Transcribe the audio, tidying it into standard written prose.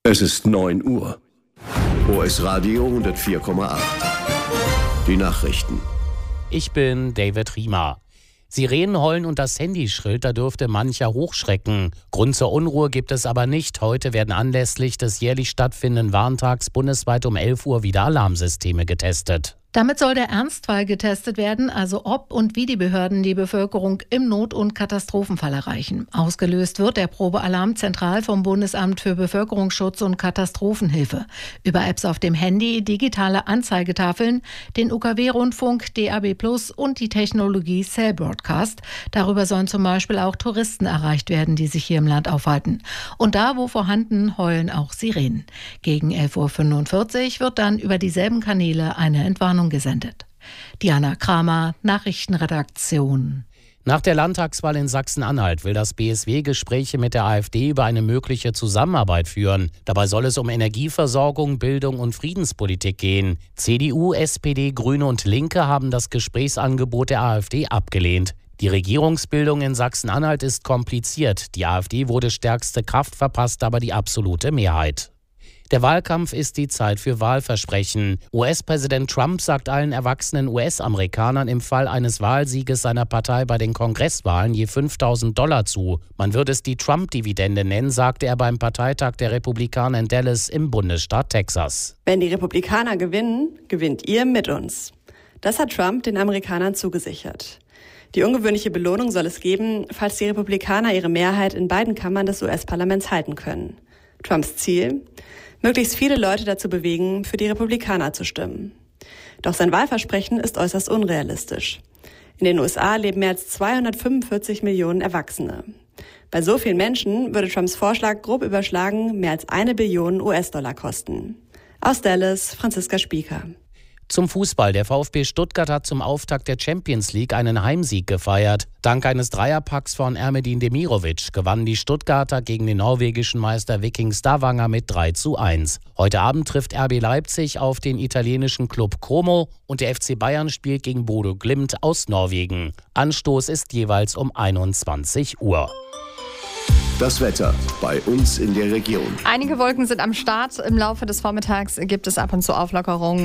Es ist 9 Uhr. OS Radio 104,8. Die Nachrichten. Ich bin David Riemer. Sirenen heulen und das Handy schrillt, da dürfte mancher hochschrecken. Grund zur Unruhe gibt es aber nicht. Heute werden anlässlich des jährlich stattfindenden Warntags bundesweit um 11 Uhr wieder Alarmsysteme getestet. Damit soll der Ernstfall getestet werden, also ob und wie die Behörden die Bevölkerung im Not- und Katastrophenfall erreichen. Ausgelöst wird der Probealarm zentral vom Bundesamt für Bevölkerungsschutz und Katastrophenhilfe. Über Apps auf dem Handy, digitale Anzeigetafeln, den UKW-Rundfunk, DAB+ und die Technologie Cell Broadcast. Darüber sollen zum Beispiel auch Touristen erreicht werden, die sich hier im Land aufhalten. Und da, wo vorhanden, heulen auch Sirenen. Gegen 11.45 Uhr wird dann über dieselben Kanäle eine Entwarnung gesendet. Diana Kramer, Nachrichtenredaktion. Nach der Landtagswahl in Sachsen-Anhalt will das BSW Gespräche mit der AfD über eine mögliche Zusammenarbeit führen. Dabei soll es um Energieversorgung, Bildung und Friedenspolitik gehen. CDU, SPD, Grüne und Linke haben das Gesprächsangebot der AfD abgelehnt. Die Regierungsbildung in Sachsen-Anhalt ist kompliziert. Die AfD wurde stärkste Kraft, verpasst aber die absolute Mehrheit. Der Wahlkampf ist die Zeit für Wahlversprechen. US-Präsident Trump sagt allen erwachsenen US-Amerikanern im Fall eines Wahlsieges seiner Partei bei den Kongresswahlen je $5.000 zu. Man würde es die Trump-Dividende nennen, sagte er beim Parteitag der Republikaner in Dallas im Bundesstaat Texas. Wenn die Republikaner gewinnen, gewinnt ihr mit uns. Das hat Trump den Amerikanern zugesichert. Die ungewöhnliche Belohnung soll es geben, falls die Republikaner ihre Mehrheit in beiden Kammern des US-Parlaments halten können. Trumps Ziel? Möglichst viele Leute dazu bewegen, für die Republikaner zu stimmen. Doch sein Wahlversprechen ist äußerst unrealistisch. In den USA leben mehr als 245 Millionen Erwachsene. Bei so vielen Menschen würde Trumps Vorschlag grob überschlagen mehr als 1 Billion US-Dollar kosten. Aus Dallas, Franziska Spieker. Zum Fußball. Der VfB Stuttgart hat zum Auftakt der Champions League einen Heimsieg gefeiert. Dank eines Dreierpacks von Ermedin Demirovic gewannen die Stuttgarter gegen den norwegischen Meister Viking Stavanger mit 3:1. Heute Abend trifft RB Leipzig auf den italienischen Club Como und der FC Bayern spielt gegen Bodø Glimt aus Norwegen. Anstoß ist jeweils um 21 Uhr. Das Wetter bei uns in der Region. Einige Wolken sind am Start. Im Laufe des Vormittags gibt es ab und zu Auflockerungen.